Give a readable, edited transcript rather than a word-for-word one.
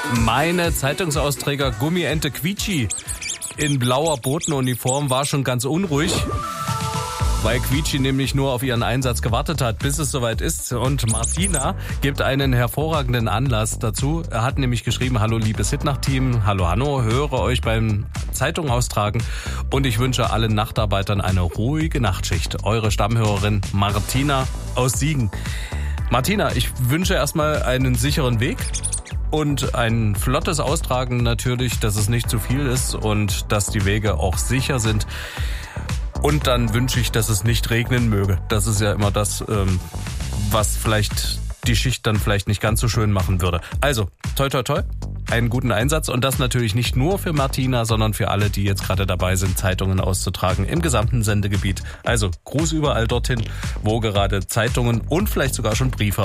Meine Zeitungsausträger Gummiente Quietschi in blauer Botenuniform war schon ganz unruhig, weil Quietschi nämlich nur auf ihren Einsatz gewartet hat, bis es soweit ist. Und Martina gibt einen hervorragenden Anlass dazu. Er hat nämlich geschrieben: Hallo liebes Hitnacht-Team, hallo Hanno, höre euch beim Zeitung austragen und ich wünsche allen Nachtarbeitern eine ruhige Nachtschicht. Eure Stammhörerin Martina aus Siegen. Martina, ich wünsche erstmal einen sicheren Weg und ein flottes Austragen natürlich, dass es nicht zu viel ist und dass die Wege auch sicher sind. Und dann wünsche ich, dass es nicht regnen möge. Das ist ja immer das, was vielleicht die Schicht dann vielleicht nicht ganz so schön machen würde. Also, toi toi toi, einen guten Einsatz und das natürlich nicht nur für Martina, sondern für alle, die jetzt gerade dabei sind, Zeitungen auszutragen im gesamten Sendegebiet. Also, Gruß überall dorthin, wo gerade Zeitungen und vielleicht sogar schon Briefe